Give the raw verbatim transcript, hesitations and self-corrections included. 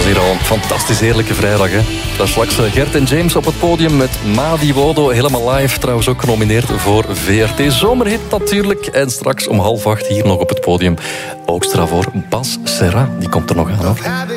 was hier al een fantastisch heerlijke vrijdag. Hè? Daar straks Gert en James op het podium met Madi Wodo. Helemaal live, trouwens ook genomineerd voor V R T Zomerhit natuurlijk. En straks om half acht hier nog op het podium. Ook extra voor Bas Serra, die komt er nog aan. Hoor.